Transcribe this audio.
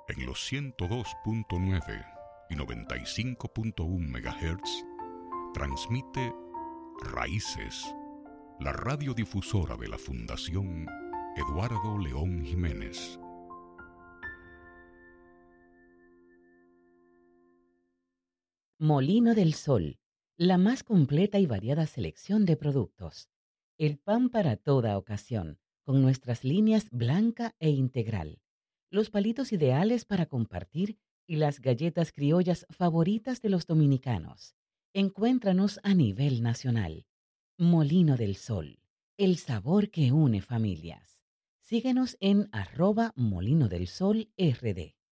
En los 102.9 y 95.1 MHz transmite Raíces, la radiodifusora de la Fundación Eduardo León Jiménez. Molino del Sol, la más completa y variada selección de productos. El pan para toda ocasión, con nuestras líneas blanca e integral. Los palitos ideales para compartir y las galletas criollas favoritas de los dominicanos. Encuéntranos a nivel nacional. Molino del Sol, el sabor que une familias. Síguenos en @Molino del Sol RD.